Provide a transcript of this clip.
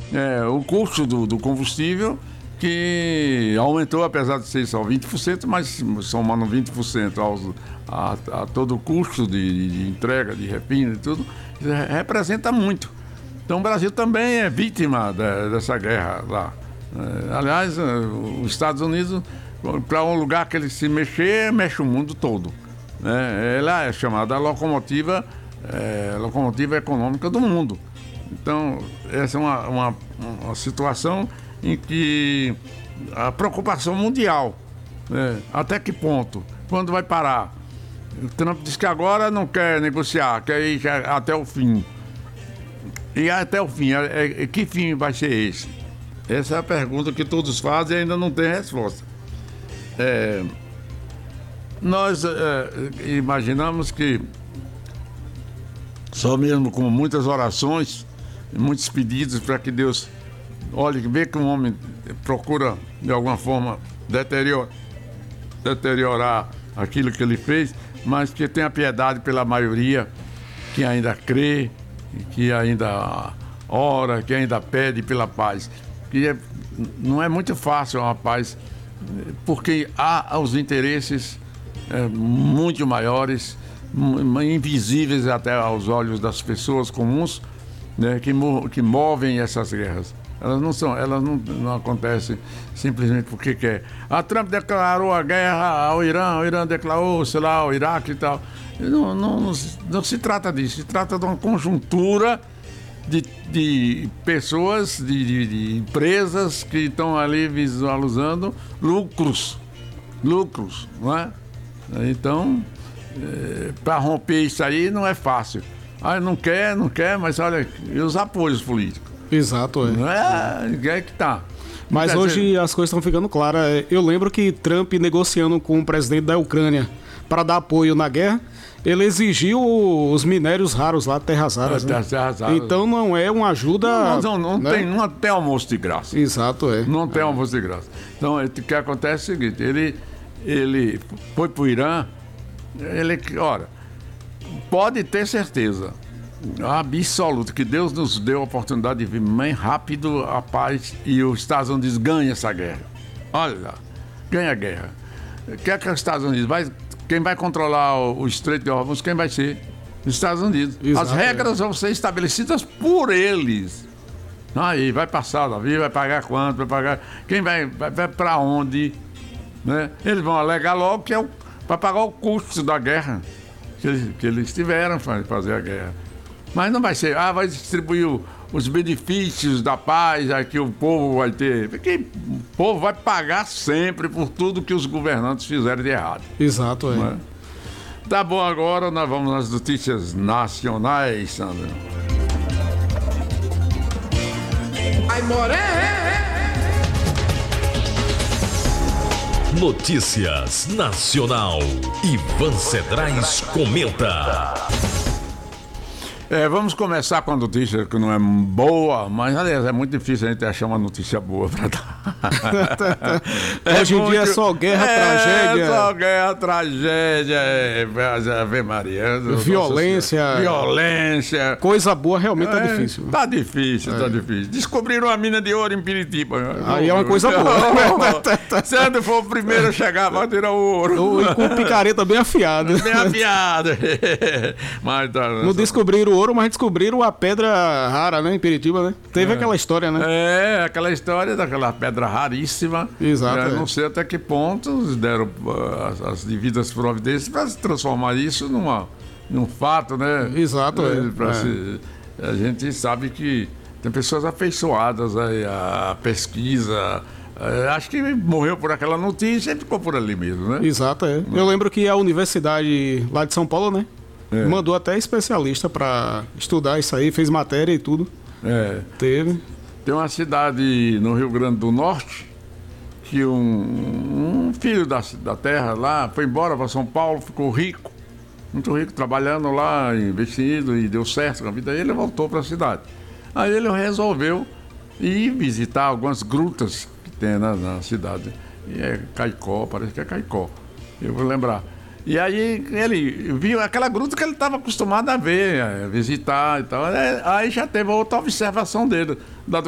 o custo do combustível, que aumentou, apesar de ser só 20%, mas somando 20% a todo o custo de entrega, de refino e tudo, representa muito. Então o Brasil também é vítima dessa guerra lá. Aliás, os Estados Unidos, para um lugar que ele se mexer, mexe o mundo todo. Ela é chamada locomotiva econômica do mundo. Então, essa é uma situação em que a preocupação mundial, até que ponto? Quando vai parar? O Trump diz que agora não quer negociar, quer ir até o fim. E até o fim, que fim vai ser esse? Essa é a pergunta que todos fazem e ainda não tem resposta. Nós imaginamos que só mesmo com muitas orações, muitos pedidos para que Deus olhe, vê que um homem procura de alguma forma deteriorar aquilo que ele fez, mas que tenha piedade pela maioria que ainda crê, que ainda ora, que ainda pede pela paz. Não é muito fácil uma paz, porque há os interesses muito maiores, invisíveis até aos olhos das pessoas comuns, que movem essas guerras. Elas não acontecem simplesmente porque quer. A Trump declarou a guerra ao Irã, o Irã declarou, sei lá, ao Iraque e tal. Não se trata disso, se trata de uma conjuntura de pessoas, de empresas que estão ali visualizando lucros, não é? Então, para romper isso aí não é fácil. Não quer, mas olha, e os apoios políticos? Exato, É que tá. Mas hoje as coisas estão ficando claras. Eu lembro que Trump, negociando com o presidente da Ucrânia para dar apoio na guerra, ele exigiu os minérios raros lá, terras raras. Né? Então não é uma ajuda... Não tem almoço de graça. Exato, Não tem almoço de graça. Então, o que acontece é o seguinte, ele foi para o Irã, olha, pode ter certeza absoluta que Deus nos deu a oportunidade de ver bem rápido a paz e os Estados Unidos ganham essa guerra. Olha, ganha a guerra. O que é que os Estados Unidos quem vai controlar o Estreito de Hormuz? Quem vai ser? Os Estados Unidos. Exato, as regras vão ser estabelecidas por eles. Aí vai passar o navio, vai pagar quanto, vai pagar. Quem vai para onde? Né? Eles vão alegar logo que é para pagar o custo da guerra que eles tiveram para fazer a guerra. Mas não vai ser, vai distribuir os benefícios da paz, aqui o povo vai ter. Porque o povo vai pagar sempre por tudo que os governantes fizeram de errado. Exato, é. Tá bom, agora nós vamos nas notícias nacionais, Sandra. Notícias Nacional. Ivan Cedrais comenta. Vamos começar com a notícia que não é boa, mas aliás é muito difícil a gente achar uma notícia boa para dar. Hoje em dia é só guerra, tragédia. Só guerra, tragédia, Ave Maria. Violência. Coisa boa realmente tá difícil. Tá difícil. Descobriram uma mina de ouro em Piritiba. Aí é uma coisa boa. Sendo for o primeiro a chegar, vai tirar o ouro. E com picareta bem afiada. Bem afiada. Mas não descobriram ouro, mas descobriram a pedra rara, né, em Piritiba, né? Teve aquela história, né? Aquela história daquela pedra raríssima. Exato. Não sei até que ponto deram as devidas providências para transformar isso num fato, né? Exato. A gente sabe que tem pessoas afeiçoadas à pesquisa. Acho que morreu por aquela notícia e ficou por ali mesmo, né? Exato, Eu lembro que a universidade lá de São Paulo, né? Mandou até especialista para estudar isso aí, fez matéria e tudo. Teve. Tem uma cidade no Rio Grande do Norte que um filho da terra lá foi embora para São Paulo, ficou rico, muito rico, trabalhando lá, investindo e deu certo com a vida dele, ele voltou para a cidade. Aí ele resolveu ir visitar algumas grutas que tem na cidade. E é Caicó, parece que é Caicó, eu vou lembrar. E aí ele viu aquela gruta que ele estava acostumado a ver, a visitar e tal. Aí já teve outra observação dele,